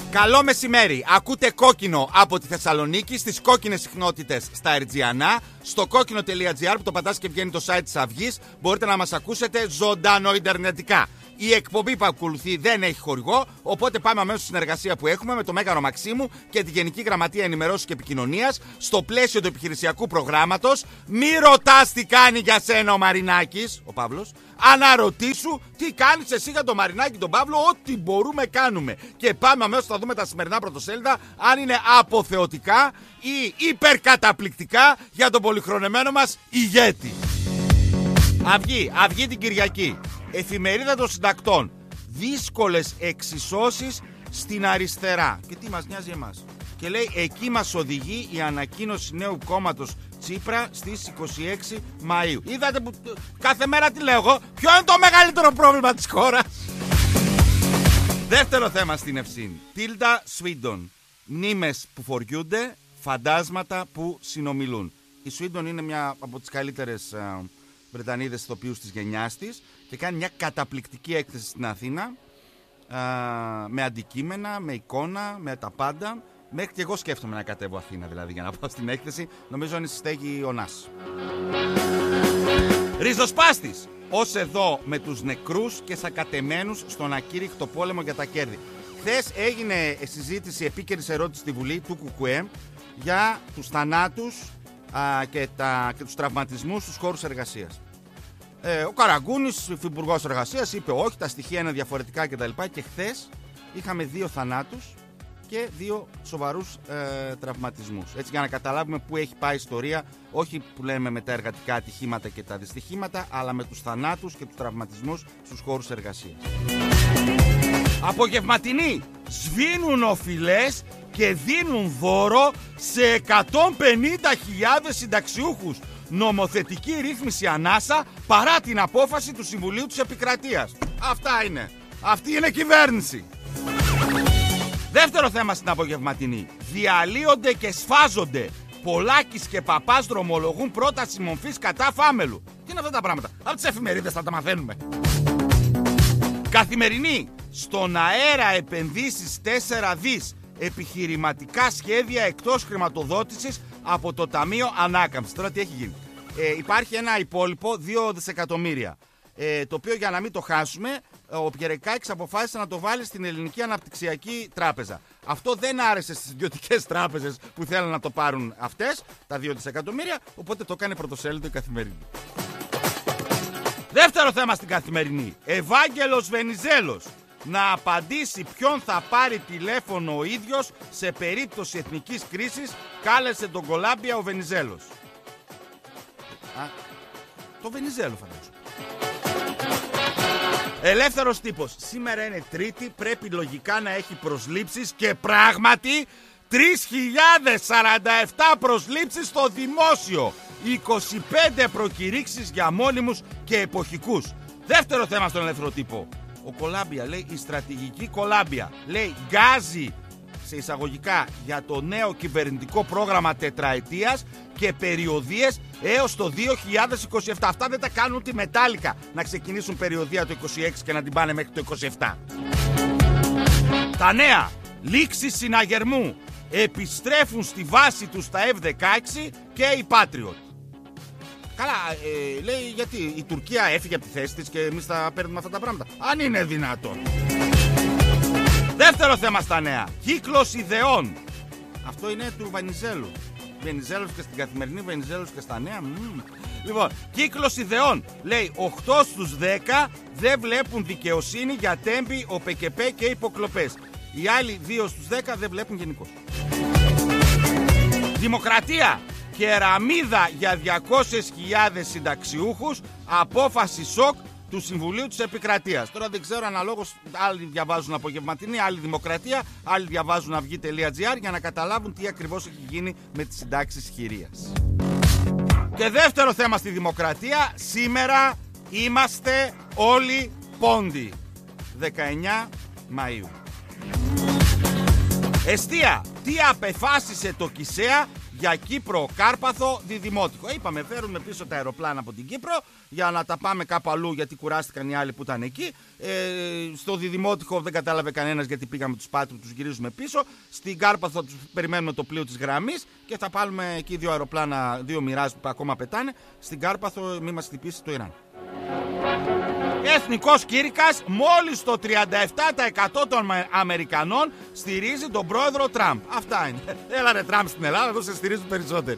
Καλό μεσημέρι. Ακούτε Κόκκινο από τη Θεσσαλονίκη στις κόκκινες συχνότητες στα Ερτζιανά. Στο κόκκινο.gr που το πατάς και βγαίνει το site της Αυγής. Μπορείτε να μας ακούσετε ζωντανό ιντερνετικά. Η εκπομπή που ακολουθεί δεν έχει χορηγό, οπότε πάμε αμέσως στη συνεργασία που έχουμε με το Μέγαρο Μαξίμου και τη Γενική Γραμματεία Ενημερώσεως και Επικοινωνίας στο πλαίσιο του επιχειρησιακού προγράμματος. Μη ρωτάς τι κάνει για σένα ο Μαρινάκης, ο Παύλος. Αναρωτήσου τι κάνεις εσύ για τον Μαρινάκη τον Παύλο, ό,τι μπορούμε κάνουμε. Και πάμε αμέσως να δούμε τα σημερινά πρωτοσέλιδα, αν είναι αποθεωτικά ή υπερκαταπληκτικά για τον πολυχρονεμένο μας ηγέτη. Αυγή την Κυριακή. Εφημερίδα των Συντακτών. Δύσκολες εξισώσεις στην αριστερά. Και τι μας νοιάζει εμάς. Και λέει, εκεί μας οδηγεί η ανακοίνωση νέου κόμματος Τσίπρα στις 26 Μαΐου. Είδατε που κάθε μέρα τι λέω εγώ. Ποιο είναι το μεγαλύτερο πρόβλημα της χώρας? Δεύτερο θέμα στην Ευσύνη. Τίλντα Σουίντον. Μνήμες που φοριούνται, φαντάσματα που συνομιλούν. Η Σουίντον είναι μια από τις καλύτερες Βρετανίδες ηθοποιούς της γενιάς της και κάνει μια καταπληκτική έκθεση στην Αθήνα, με αντικείμενα, με εικόνα, με τα πάντα. Μέχρι και εγώ σκέφτομαι να κατέβω Αθήνα δηλαδή για να πάω στην έκθεση. Νομίζω είναι στη στέγη ο Νάς. Ριζοσπάστης. Ως εδώ με τους νεκρούς και σακατεμένους στον ακήρυκτο πόλεμο για τα κέρδη. Χθες έγινε συζήτηση, επίκαιρης ερώτηση στη Βουλή του ΚΚΕ για τους θανάτους και τους τραυματισμούς στους χώρους εργασίας. Ο Καραγκούνης, υφυπουργός εργασίας, είπε όχι, τα στοιχεία είναι διαφορετικά κτλ. Και χθες είχαμε 2 θανάτους και 2 σοβαρούς τραυματισμούς. Έτσι για να καταλάβουμε πού έχει πάει η ιστορία, όχι που λέμε με τα εργατικά ατυχήματα και τα δυστυχήματα, αλλά με τους θανάτους και τους τραυματισμούς στους χώρους εργασίας. Απογευματινή. Σβήνουν οφειλές και δίνουν δώρο σε 150.000 συνταξιούχους. Νομοθετική ρύθμιση ανάσα παρά την απόφαση του Συμβουλίου της Επικρατείας. Αυτά είναι. Αυτή είναι κυβέρνηση. Δεύτερο θέμα στην απογευματινή. Διαλύονται και σφάζονται. Πολάκης και Παπάς δρομολογούν πρόταση μορφής κατά Φάμελου. Τι είναι αυτά τα πράγματα? Από τις εφημερίδες θα τα μαθαίνουμε. Καθημερινή. Στον αέρα επενδύσεις 4 δις. Επιχειρηματικά σχέδια εκτός χρηματοδότησης από το Ταμείο Ανάκαμψης. Τώρα τι έχει γίνει? Υπάρχει ένα υπόλοιπο 2 δισεκατομμύρια. Το οποίο για να μην το χάσουμε, ο Πιερεκάκης αποφάσισε να το βάλει στην Ελληνική Αναπτυξιακή Τράπεζα. Αυτό δεν άρεσε στις ιδιωτικές τράπεζες που θέλουν να το πάρουν αυτές, τα 2 δισεκατομμύρια, οπότε το έκανε πρωτοσέλιδο η Καθημερινή. Δεύτερο θέμα στην Καθημερινή. Ευάγγελος Βενιζέλος. Να απαντήσει ποιον θα πάρει τηλέφωνο ο ίδιος σε περίπτωση εθνικής κρίσης, κάλεσε τον Κολάμπια ο Βενιζέλος. Το Βενιζέλο φαντάζομαι. Ελεύθερος τύπος. Σήμερα είναι Τρίτη, πρέπει λογικά να έχει προσλήψεις και πράγματι 3.047 προσλήψεις στο δημόσιο. 25 προκηρύξεις για μόνιμους και εποχικούς. Δεύτερο θέμα στον ελεύθερο τύπο. Ο Κολάμπια λέει, η στρατηγική Κολάμπια λέει, γκάζει σε εισαγωγικά για το νέο κυβερνητικό πρόγραμμα τετραετίας και περιοδίες έως το 2027. Αυτά δεν τα κάνουν τη Μετάλλικα να ξεκινήσουν περιοδία το 26 και να την πάνε μέχρι το 27. Τα νέα. Λήξεις συναγερμού. Επιστρέφουν στη βάση τους τα F-16 και οι Patriot. Καλά, λέει γιατί η Τουρκία έφυγε από τη θέση της και εμείς θα παίρνουμε αυτά τα πράγματα. Αν είναι δυνατόν. Δεύτερο θέμα στα νέα. Κύκλος ιδεών. Αυτό είναι του Βενιζέλου. Βενιζέλος και στην Καθημερινή, Βενιζέλος και στα νέα. Λοιπόν, κύκλος ιδεών. Λέει 8 στους 10 δεν βλέπουν δικαιοσύνη για τέμπη, ΟΠΕΚΕΠΕ και υποκλοπές. Οι άλλοι 2 στους 10 δεν βλέπουν γενικώς. Δημοκρατία. Κεραμίδα για 200.000 συνταξιούχους. Απόφαση σοκ του Συμβουλίου της Επικρατείας. Τώρα δεν ξέρω, αναλόγως άλλοι διαβάζουν Απογευματινή, άλλοι Δημοκρατία, άλλοι διαβάζουν αυγή.gr για να καταλάβουν τι ακριβώς έχει γίνει με τις συντάξεις χειρίας. Και δεύτερο θέμα στη Δημοκρατία. Σήμερα είμαστε όλοι πόντοι. 19 Μαΐου. Εστία. Τι απεφάσισε το ΚΙΣΕΑ για Κύπρο, Κάρπαθο, Διδημότυχο. Είπαμε, φέρουμε πίσω τα αεροπλάνα από την Κύπρο για να τα πάμε κάπου αλλού, γιατί κουράστηκαν οι άλλοι που ήταν εκεί. Στο Διδημότυχο δεν κατάλαβε κανένας γιατί πήγαμε τους Πάτρου, τους γυρίζουμε πίσω. Στην Κάρπαθο τους περιμένουμε το πλοίο της γραμμής και θα πάρουμε εκεί 2 αεροπλάνα, 2 Μοιράζ που ακόμα πετάνε. Στην Κάρπαθο μην μας χτυπήσει το Ιράν. Εθνικός κήρυκας, μόλις το 37% των Αμερικανών στηρίζει τον πρόεδρο Τραμπ. Αυτά είναι. Έλα ρε Τραμπ στην Ελλάδα, εδώ σε στηρίζουν περισσότεροι.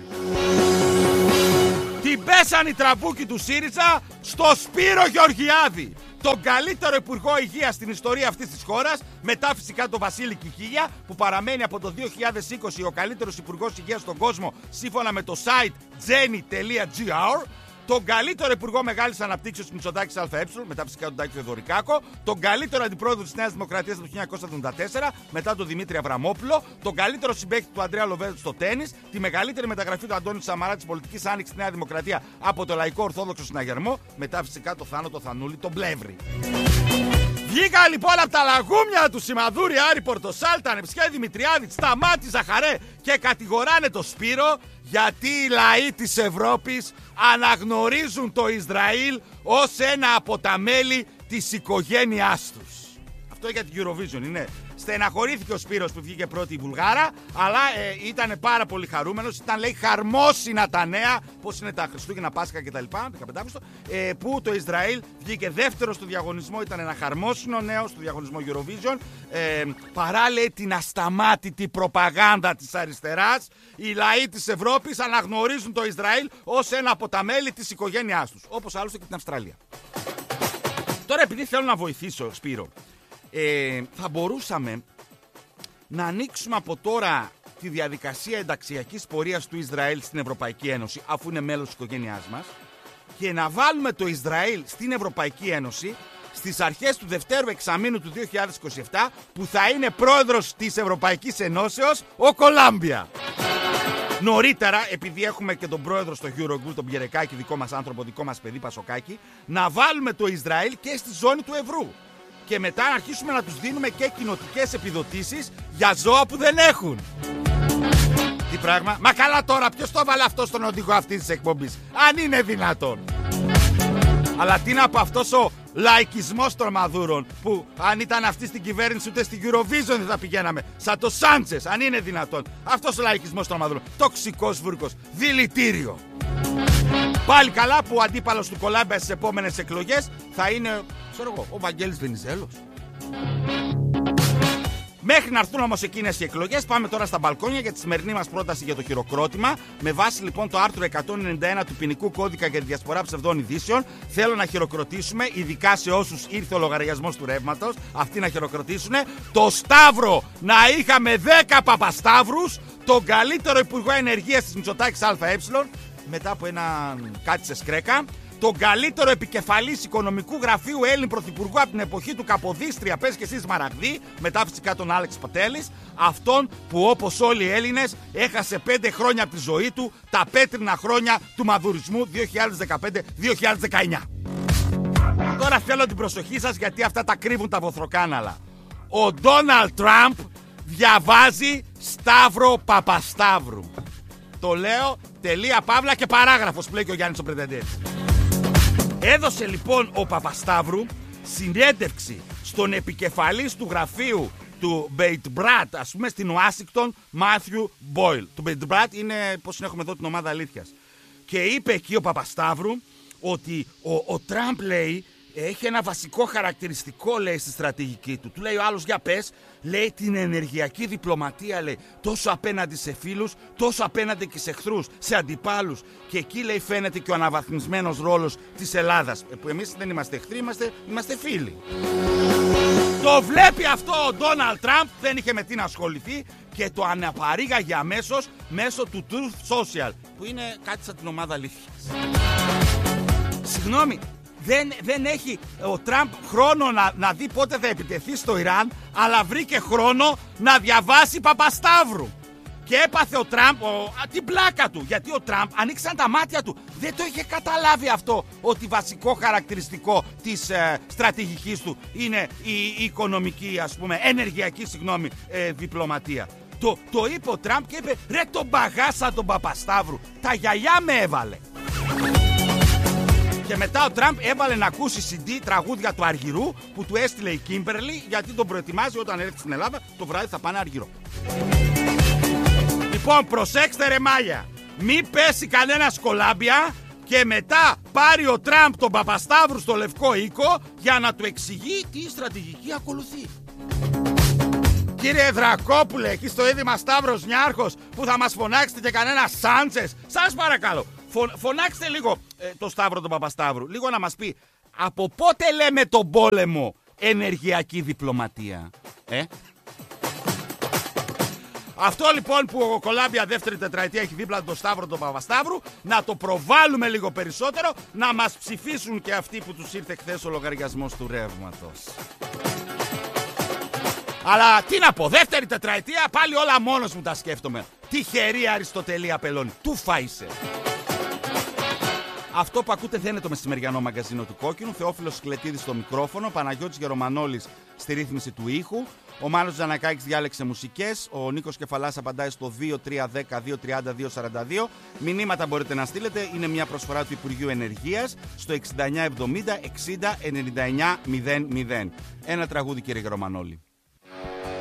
Την πέσαν οι τραμπούκοι του ΣΥΡΙΖΑ στο Σπύρο Γεωργιάδη, τον καλύτερο υπουργό υγείας στην ιστορία αυτής της χώρας, μετά φυσικά τον Βασίλη Κικίλια, που παραμένει από το 2020 ο καλύτερος υπουργός υγείας στον κόσμο, σύμφωνα με το site jenny.gr. Τον καλύτερο υπουργό μεγάλης αναπτύξεως Μητσοτάκης ΑΕ, μετά φυσικά τον Τάκη Θεοδωρικάκο. Τον καλύτερο αντιπρόεδρο της Νέας Δημοκρατίας από το 1974, μετά τον Δημήτρη Αβραμόπουλο. Τον καλύτερο συμπαίκτη του Αντρέα Λοβέρδου στο τένις. Τη μεγαλύτερη μεταγραφή του Αντώνη Σαμαρά της πολιτικής άνοιξης στη Νέα Δημοκρατία από το Λαϊκό Ορθόδοξο Συναγερμό. Μετά φυσικά το Θάνο, το Θανούλη, τον Πλεύρη. Βγήκα λοιπόν από τα λαγούμια του Σιμαδούρη, Άρη Πορτοσάλτα, Νεψιά Δημητριάδη, Σταμάτη Ζαχαρέ και κατηγοράνε το Σπύρο γιατί οι λαοί της Ευρώπης αναγνωρίζουν το Ισραήλ ως ένα από τα μέλη της οικογένειάς τους. Αυτό για την Eurovision είναι. Στεναχωρήθηκε ο Σπύρος που βγήκε πρώτη η Βουλγάρα, αλλά ήταν πάρα πολύ χαρούμενος. Ήταν, λέει, χαρμόσυνα τα νέα, πώς είναι τα Χριστούγεννα, Πάσχα κτλ. 15 που το Ισραήλ βγήκε δεύτερο στο διαγωνισμό. Ήταν ένα χαρμόσυνο νέο στο διαγωνισμό Eurovision. Παρά, λέει, την ασταμάτητη προπαγάνδα της αριστεράς, οι λαοί της Ευρώπης αναγνωρίζουν το Ισραήλ ως ένα από τα μέλη της οικογένειάς τους. Όπως άλλωστε και την Αυστραλία. Τώρα, επειδή θέλω να βοηθήσω, Σπύρο, θα μπορούσαμε να ανοίξουμε από τώρα τη διαδικασία ενταξιακής πορείας του Ισραήλ στην Ευρωπαϊκή Ένωση, αφού είναι μέλος της οικογένειάς μας, και να βάλουμε το Ισραήλ στην Ευρωπαϊκή Ένωση στις αρχές του δευτέρου εξαμήνου του 2027, που θα είναι πρόεδρος της Ευρωπαϊκής Ενώσεως ο Κολάμπια. Νωρίτερα, επειδή έχουμε και τον πρόεδρο στο Eurogroup, τον Πιερεκάκη, δικό μας άνθρωπο, δικό μας παιδί Πασοκάκη, να βάλουμε το Ισραήλ και στη ζώνη του ευρώ. Και μετά να αρχίσουμε να τους δίνουμε και κοινοτικές επιδοτήσεις για ζώα που δεν έχουν. Τι πράγμα? Μα καλά τώρα, ποιος το έβαλε αυτό στον οδηγό αυτής της εκπομπής? Αν είναι δυνατόν. Αλλά τι να πω, αυτός ο λαϊκισμός των Μαδούρων, που αν ήταν αυτή στην κυβέρνηση ούτε στην Eurovision δεν θα πηγαίναμε. Σαν το Σάντσες, αν είναι δυνατόν. Αυτός ο λαϊκισμός των Μαδούρων. Τοξικός βούρκος. Δηλητήριο. Πάλι καλά που ο αντίπαλος του Κολάμπια στις επόμενες εκλογές θα είναι, ξέρω εγώ, ο Βαγγέλης Βενιζέλος. Μέχρι να έρθουν όμως εκείνες οι εκλογές, πάμε τώρα στα μπαλκόνια για τη σημερινή μας πρόταση για το χειροκρότημα. Με βάση λοιπόν το άρθρο 191 του ποινικού κώδικα για τη διασπορά ψευδών ειδήσεων, θέλω να χειροκροτήσουμε, ειδικά σε όσους ήρθε ο λογαριασμός του ρεύματος, αυτοί να χειροκροτήσουν το Σταύρο. Να είχαμε 10 Παπασταύρους, τον καλύτερο υπουργό ενεργείας της Μητσοτάκης ΑΕ, μετά από ένα κάτι σε σκρέκα, τον καλύτερο επικεφαλής οικονομικού γραφείου Έλλην πρωθυπουργού από την εποχή του Καποδίστρια, πες και εσείς Μαραγδί, μετά φυσικά τον Άλεξ Πατέλης, αυτόν που όπως όλοι οι Έλληνες έχασε 5 χρόνια από τη ζωή του, τα πέτρινα χρόνια του μαδουρισμού 2015-2019. Τώρα θέλω την προσοχή σας, γιατί αυτά τα κρύβουν τα βοθροκάναλα. Ο Ντόναλντ Τραμπ διαβάζει Σταύρο Παπασταύρου. Το λέω, τελεία, παύλα και παράγραφος, που λέει και ο Γιάννης ο Πρετεντέρης. Έδωσε λοιπόν ο Παπασταύρου συνέντευξη στον επικεφαλής του γραφείου του Μπέιτμπρατ, ας πούμε, στην Ουάσιγκτον, Μάθιου Μπόιλ. Το Μπέιτμπρατ είναι, πώς έχουμε εδώ, την ομάδα αλήθειας. Και είπε εκεί ο Παπασταύρου ότι ο Τραμπ, λέει, έχει ένα βασικό χαρακτηριστικό, λέει, στη στρατηγική του. Του λέει ο άλλος, για πες, λέει, την ενεργειακή διπλωματία, λέει, τόσο απέναντι σε φίλους, τόσο απέναντι και σε εχθρούς, σε αντιπάλους. Και εκεί, λέει, φαίνεται και ο αναβαθμισμένος ρόλος της Ελλάδας, που εμείς δεν είμαστε εχθροί, είμαστε φίλοι. Το βλέπει αυτό ο Ντόναλντ Τραμπ, δεν είχε με τι να ασχοληθεί και το αναπαρήγαγε αμέσως μέσω του Truth Social, που είναι κάτι σαν την ομάδα αλήθειας. Συγγνώμη. Δεν έχει ο Τραμπ χρόνο να δει πότε θα επιτεθεί στο Ιράν, αλλά βρήκε χρόνο να διαβάσει Παπασταύρου. Και έπαθε ο Τραμπ την πλάκα του, γιατί ο Τραμπ ανοίξαν τα μάτια του. Δεν το είχε καταλάβει αυτό, ότι βασικό χαρακτηριστικό της στρατηγικής του είναι η οικονομική, ας πούμε, ενεργειακή, διπλωματία. Το είπε ο Τραμπ και είπε ρε τον μπαγάσα τον Παπασταύρου, τα γιαγιά με έβαλε. Και μετά ο Τραμπ έβαλε να ακούσει CD τραγούδια του Αργυρού που του έστειλε η Κίμπερλι, γιατί τον προετοιμάζει όταν έρθει στην Ελλάδα το βράδυ θα πάνε Αργυρό. Λοιπόν, προσέξτε ρε μάγια, μη πέσει κανένα κολάμπια και μετά πάρει ο Τραμπ τον Παπασταύρου στο Λευκό Οίκο για να του εξηγεί τι στρατηγική ακολουθεί. Κύριε Δρακόπουλε, εκεί στο είδημα Σταύρος Νιάρχος που θα μας φωνάξετε και κανένα Σάντσες, σας παρακαλώ, φωνάξτε λίγο το Σταύρο τον Παπασταύρου, λίγο να μας πει από πότε λέμε τον πόλεμο ενεργειακή διπλωματία. Αυτό λοιπόν που ο Κολάμπια δεύτερη τετραετία έχει δίπλα τον Σταύρο τον Παπασταύρου, να το προβάλλουμε λίγο περισσότερο, να μας ψηφίσουν και αυτοί που τους ήρθε χθες ο λογαριασμός του ρεύματος. Αλλά τι να πω, δεύτερη τετραετία πάλι όλα μόνος μου τα σκέφτομαι. Τυχερή Αριστοτελία Πελώνη, του φάισε. Αυτό που ακούτε δεν είναι το μεσημεριανό μαγκαζίνο του Κόκκινου. Θεόφιλος Σκλετίδης στο μικρόφωνο, Παναγιώτης Γερομανόλης στη ρύθμιση του ήχου. Ο Μάνος Τζανακάκης διάλεξε μουσικές. Ο Νίκος Κεφαλάς απαντάει στο 2310-230-242. Μηνύματα μπορείτε να στείλετε. Είναι μια προσφορά του Υπουργείου Ενεργείας στο 6970 60 99 00. Ένα τραγούδι, κύριε Γερομανόλη.